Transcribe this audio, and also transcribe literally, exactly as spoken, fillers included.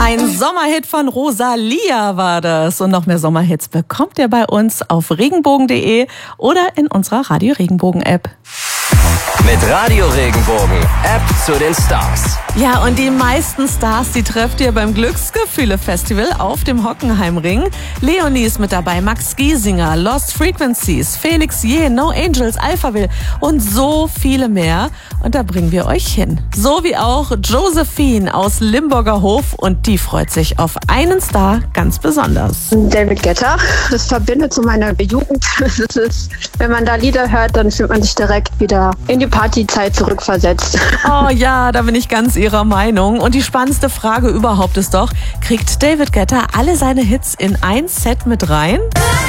Ein Sommerhit von Rosalia war das. Und noch mehr Sommerhits bekommt ihr bei uns auf regenbogen punkt de oder in unserer Radio Regenbogen App. Mit Radio Regenbogen, App zu den Stars. Ja, und die meisten Stars, die trefft ihr beim Glücksgefühle-Festival auf dem Hockenheimring. Leonie ist mit dabei, Max Giesinger, Lost Frequencies, Felix Jähn, No Angels, Alphaville und so viele mehr. Und da bringen wir euch hin. So wie auch Josephine aus Limburger Hof, und die freut sich auf einen Star ganz besonders. David Guetta, das verbindet so meine Jugend. Das ist, wenn man da Lieder hört, dann fühlt man sich direkt wieder in die Partyzeit zurückversetzt. Oh ja, da bin ich ganz ihrer Meinung. Und die spannendste Frage überhaupt ist doch, kriegt David Guetta alle seine Hits in ein Set mit rein?